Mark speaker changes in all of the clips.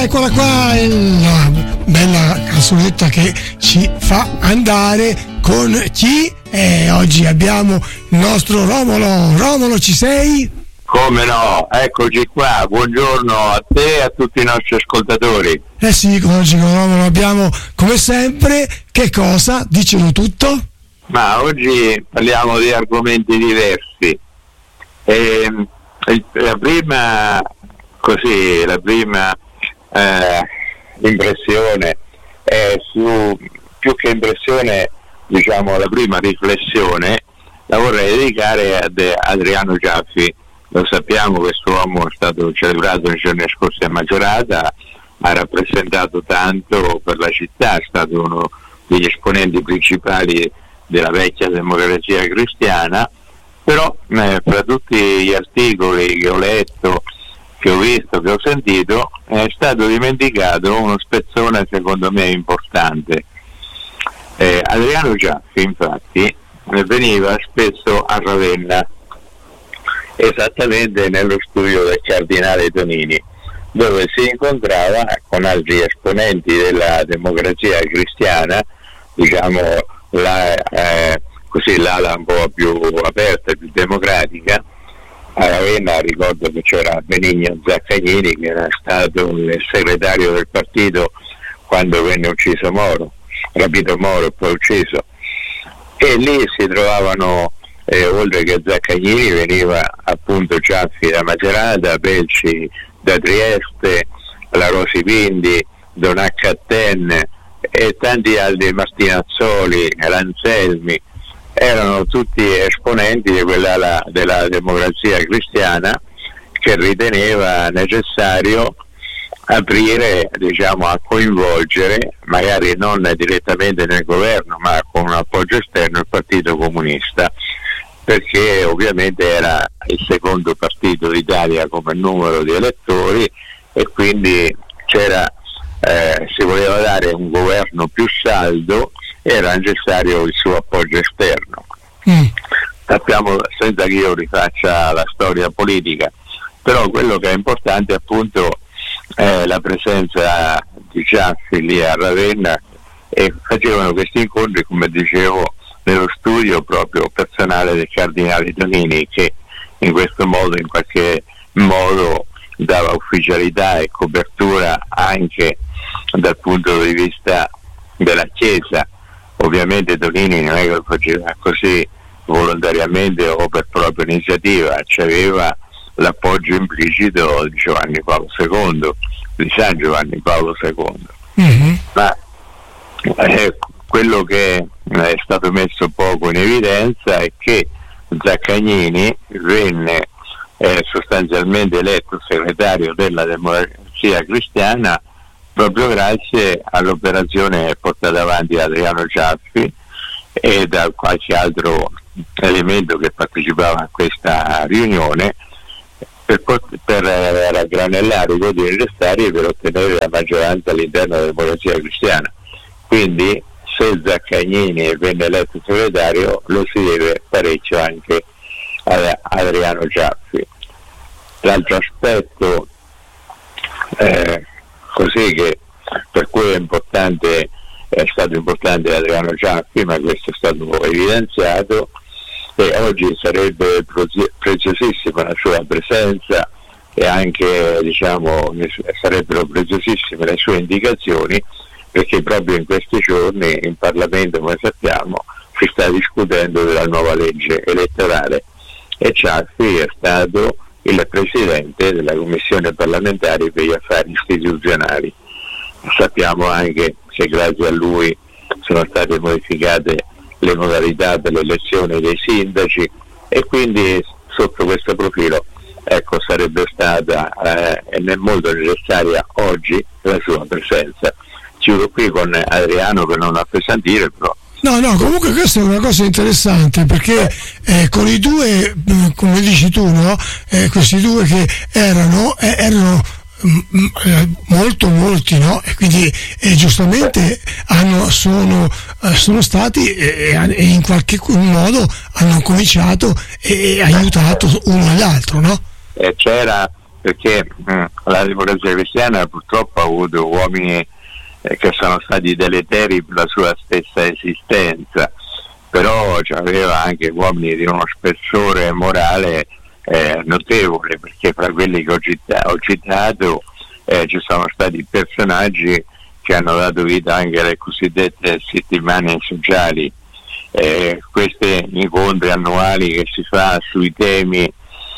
Speaker 1: eccola qua, la bella canzonetta che ci fa andare con chi? Oggi abbiamo il nostro Romolo. Romolo, ci sei?
Speaker 2: Come no, eccoci qua, buongiorno a te e a tutti i nostri ascoltatori.
Speaker 1: Sì, oggi con Romolo abbiamo, come sempre, che cosa? Dicelo tutto.
Speaker 2: Ma oggi parliamo di argomenti diversi. La prima impressione è più che impressione, diciamo, la prima riflessione la vorrei dedicare ad Adriano Giaffi. Lo sappiamo, quest'uomo è stato celebrato nei giorni scorsi a Macerata, ha rappresentato tanto per la città, è stato uno degli esponenti principali della vecchia democrazia cristiana, però fra tutti gli articoli che ho letto, che ho visto, che ho sentito, è stato dimenticato uno spezzone secondo me importante. Adriano Giaffi infatti veniva spesso a Ravenna, esattamente nello studio del cardinale Tonini, dove si incontrava con altri esponenti della democrazia cristiana, diciamo l'ala un po' più aperta, più democratica. A Ravenna ricordo che c'era Benigno Zaccagnini, che era stato il segretario del partito quando venne ucciso Moro, rapito Moro e poi ucciso, e lì si trovavano, oltre che Zaccagnini, veniva appunto Giaffi da Macerata, Pelci da Trieste, la Rosi Pindi, Don H. e tanti altri, Martinazzoli, Lanzelmi, erano tutti esponenti di quell'ala della democrazia cristiana che riteneva necessario aprire, diciamo, a coinvolgere, magari non direttamente nel governo, ma con un appoggio esterno, il Partito Comunista, perché ovviamente era il secondo partito d'Italia come numero di elettori e quindi si voleva dare un governo più saldo, era necessario il suo appoggio esterno. Sappiamo, senza che io rifaccia la storia politica, però quello che è importante appunto è la presenza di Giaffi lì a Ravenna, e facevano questi incontri, come dicevo, nello studio proprio personale del cardinale Tonini, che in questo modo, in qualche modo, dava ufficialità e copertura anche dal punto di vista della Chiesa. Ovviamente Tonini non è che lo faceva così volontariamente o per propria iniziativa, c'aveva l'appoggio implicito di Giovanni Paolo II, di San Giovanni Paolo II. Ma quello che è stato messo poco in evidenza è che Zaccagnini venne sostanzialmente eletto segretario della democrazia cristiana proprio grazie all'operazione portata avanti da Adriano Giaffi e da qualche altro elemento che partecipava a questa riunione per raggranellare i voti necessari per ottenere la maggioranza all'interno della democrazia cristiana. Quindi se Zaccagnini venne eletto segretario lo si deve parecchio anche ad Adriano Giaffi. L'altro aspetto così che per cui è stato importante Adriano Giaffi, ma questo è stato evidenziato, e oggi sarebbe preziosissima la sua presenza e anche, diciamo, sarebbero preziosissime le sue indicazioni, perché proprio in questi giorni in Parlamento, come sappiamo, si sta discutendo della nuova legge elettorale e Giaffi è stato il presidente della Commissione parlamentare per gli affari istituzionali. Sappiamo anche che grazie a lui sono state modificate le modalità dell'elezione dei sindaci, e quindi sotto questo profilo sarebbe stata molto necessaria oggi la sua presenza. Chiudo qui con Adriano per non appesantire, però.
Speaker 1: No, comunque questa è una cosa interessante, perché con i due, come dici tu, no? Questi due che erano molti, no? E quindi giustamente sono stati e in qualche modo hanno cominciato e aiutato uno all'altro, no?
Speaker 2: C'era perché la Democrazia Cristiana purtroppo ha avuto uomini che sono stati deleteri per la sua stessa esistenza, però aveva anche uomini di uno spessore morale notevole, perché fra quelli che ho citato ci sono stati personaggi che hanno dato vita anche alle cosiddette settimane sociali, questi incontri annuali che si fa sui temi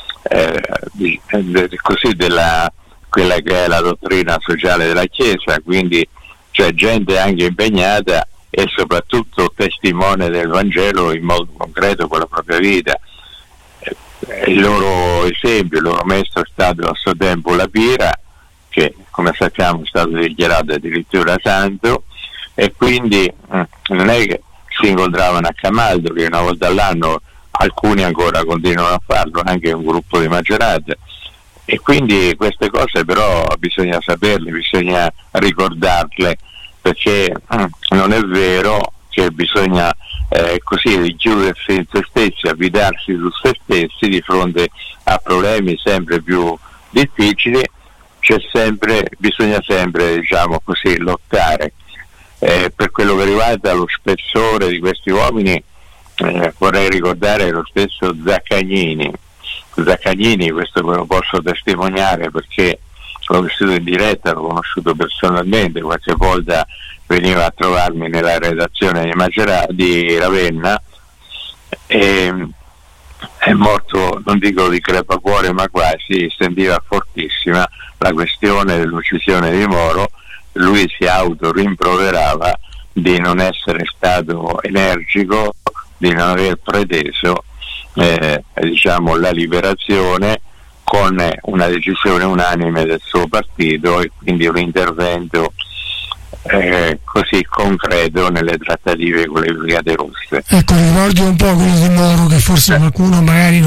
Speaker 2: così della quella che è la dottrina sociale della Chiesa, quindi c'è gente anche impegnata e soprattutto testimone del Vangelo in modo concreto con la propria vita. Il loro esempio, il loro maestro è stato a suo tempo La Pira, che come sappiamo è stato dichiarato addirittura santo, e quindi non è che si incontravano a Camaldoli una volta all'anno, alcuni ancora continuano a farlo, anche un gruppo di maggioranza, e quindi queste cose però bisogna saperle, bisogna ricordarle, perché non è vero che bisogna così richiudersi in se stessi, avvitarsi su se stessi di fronte a problemi sempre più difficili. Bisogna sempre, diciamo così, lottare. Per quello che riguarda lo spessore di questi uomini, vorrei ricordare lo stesso Zaccagnini, questo ve lo posso testimoniare perché l'ho vissuto in diretta, l'ho conosciuto personalmente, qualche volta veniva a trovarmi nella redazione di Ravenna, e è morto, non dico di crepacuore, ma quasi, sentiva fortissima la questione dell'uccisione di Moro. Lui si autorimproverava di non essere stato energico, di non aver preteso la liberazione con una decisione unanime del suo partito, e quindi un intervento così concreto nelle trattative con le Brigate Rosse.
Speaker 1: Ecco, ricordi un po' quello di Moro, che forse qualcuno magari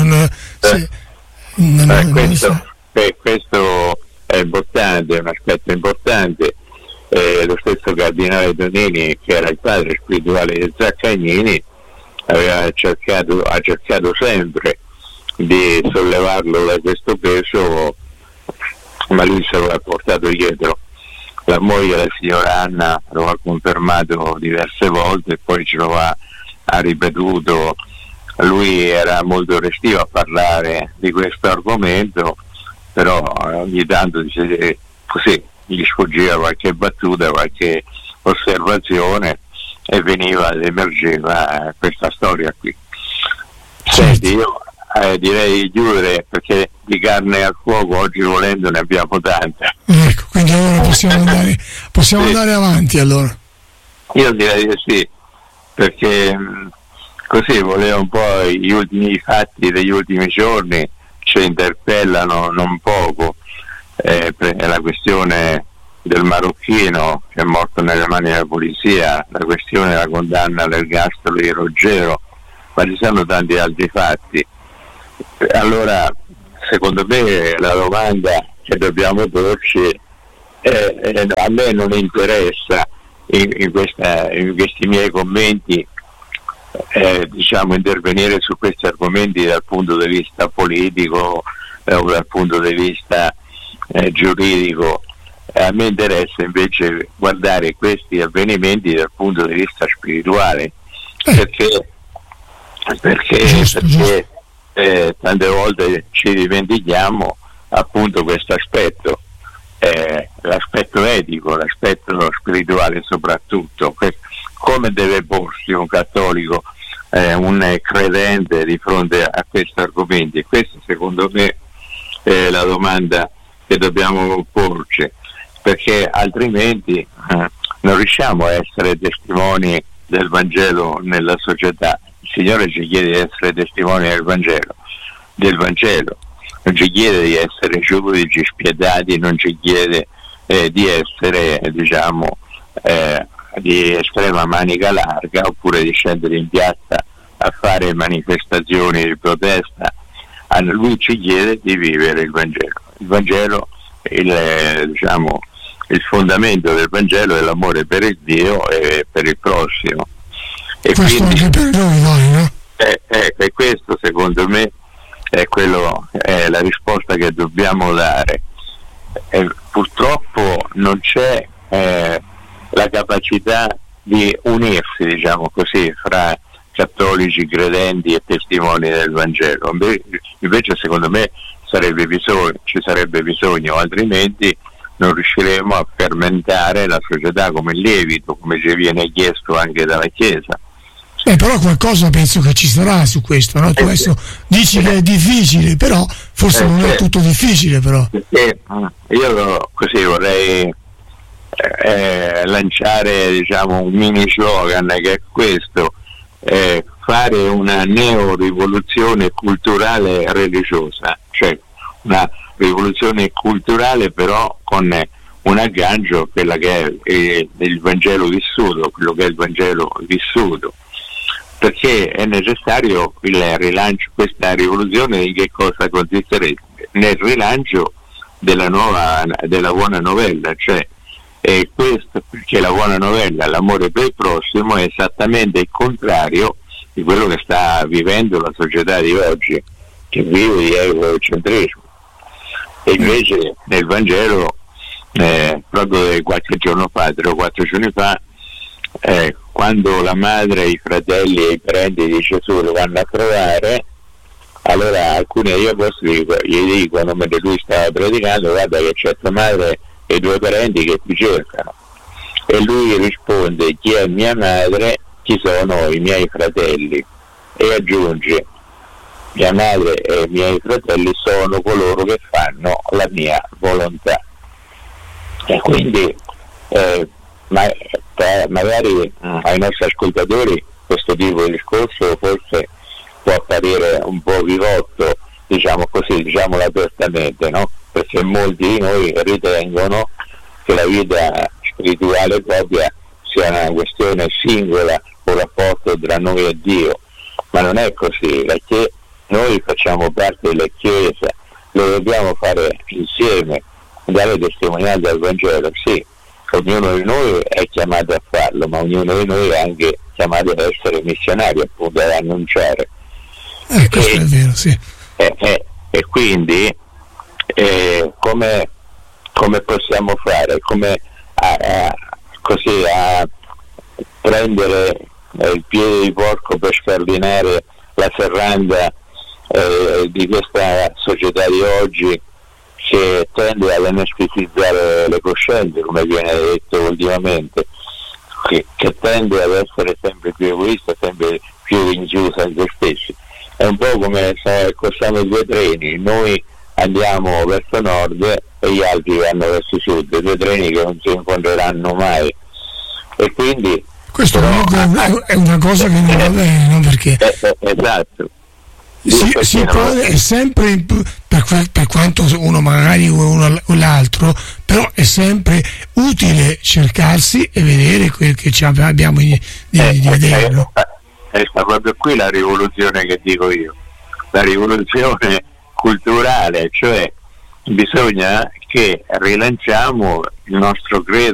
Speaker 2: questo è importante, è un aspetto importante. Lo stesso cardinale Donini, che era il padre spirituale di Zaccagnini, ha cercato sempre di sollevarlo da questo peso, ma lui se lo ha portato dietro. La moglie, la signora Anna, lo ha confermato diverse volte e poi ce lo ha ripetuto. Lui era molto restio a parlare di questo argomento, però ogni tanto così gli sfuggiva qualche battuta, qualche osservazione, e emergeva questa storia qui. Senti, io direi di chiudere, perché di carne al fuoco oggi volendo ne abbiamo tanta.
Speaker 1: Ecco, quindi allora possiamo andare avanti allora.
Speaker 2: Io direi di sì, perché così volevo un po' gli ultimi fatti degli ultimi giorni ci interpellano non poco. La questione del marocchino che è morto nelle mani della polizia, la questione della condanna all'ergastolo di Roggero, ma ci sono tanti altri fatti. Allora, secondo me la domanda che dobbiamo porci a me non interessa in questi miei commenti intervenire su questi argomenti dal punto di vista politico o dal punto di vista giuridico. A me interessa invece guardare questi avvenimenti dal punto di vista spirituale, perché tante volte ci dimentichiamo appunto questo aspetto, l'aspetto etico, l'aspetto spirituale soprattutto, come deve porsi un cattolico, un credente di fronte a questi argomenti. E questa secondo me è la domanda che dobbiamo porci, perché altrimenti non riusciamo a essere testimoni del Vangelo nella società. Il Signore ci chiede di essere testimoni del Vangelo, non ci chiede di essere giudici spietati, non ci chiede di essere di estrema manica larga, oppure di scendere in piazza a fare manifestazioni di protesta. Lui ci chiede di vivere il Vangelo. Il Vangelo, il fondamento del Vangelo è l'amore per il Dio e per il prossimo. E
Speaker 1: questo
Speaker 2: quindi,
Speaker 1: anche per noi, no?
Speaker 2: e questo secondo me quello è la risposta che dobbiamo dare. Purtroppo non c'è la capacità di unirsi, diciamo così, fra cattolici, credenti e testimoni del Vangelo. Invece secondo me ci sarebbe bisogno, altrimenti non riusciremo a fermentare la società come lievito, come ci viene chiesto anche dalla Chiesa.
Speaker 1: Però qualcosa penso che ci sarà su questo, no? Tu adesso dici che è difficile, però forse non è tutto difficile, però.
Speaker 2: Io così vorrei lanciare, diciamo, un mini slogan che è questo: fare una neo-rivoluzione culturale religiosa, cioè una rivoluzione culturale però con un aggancio, quella che è il Vangelo vissuto, quello che è il Vangelo vissuto, perché è necessario il rilancio. Questa rivoluzione in che cosa consisterebbe? Nel rilancio della buona novella, cioè questo, perché la buona novella, l'amore per il prossimo, è esattamente il contrario di quello che sta vivendo la società di oggi, che vive di egocentrismo. E invece nel Vangelo, proprio qualche giorno fa, 3 o 4 giorni fa, quando la madre, i fratelli e i parenti di Gesù lo vanno a trovare, allora alcuni degli apostoli gli dicono, mentre lui stava predicando: guarda che c'è tua madre e i 2 parenti che ti cercano. E lui risponde: chi è mia madre, chi sono i miei fratelli? E aggiunge: mia madre e i miei fratelli sono coloro che fanno la mia volontà. E quindi magari ai nostri ascoltatori questo tipo di discorso forse può apparire un po' vivotto, diciamo così, diciamolo apertamente, no? Perché molti di noi ritengono che la vita spirituale propria sia una questione singola, un rapporto tra noi e Dio, ma non è così. Noi facciamo parte della Chiesa, lo dobbiamo fare insieme, dare testimonianza al Vangelo, sì. Ognuno di noi è chiamato a farlo, ma ognuno di noi è anche chiamato ad essere missionario, appunto, ad annunciare.
Speaker 1: Questo è vero, sì.
Speaker 2: E quindi come possiamo fare? Come così a prendere il piede di porco per scardinare la serranda di questa società di oggi, che tende ad anestetizzare le coscienze, come viene detto ultimamente, che tende ad essere sempre più egoista, sempre più rinchiusa in se stessi. È un po' come se siamo 2 treni, noi andiamo verso nord e gli altri vanno verso sud, 2 treni che non si incontreranno mai. E quindi
Speaker 1: questo è una cosa che non va bene, no? Perché
Speaker 2: esatto.
Speaker 1: Si può, è sempre, per quanto uno magari uno o l'altro, però è sempre utile cercarsi e vedere quel che abbiamo di vederlo.
Speaker 2: Sta proprio qui la rivoluzione che dico io, la rivoluzione culturale, cioè bisogna che rilanciamo il nostro credo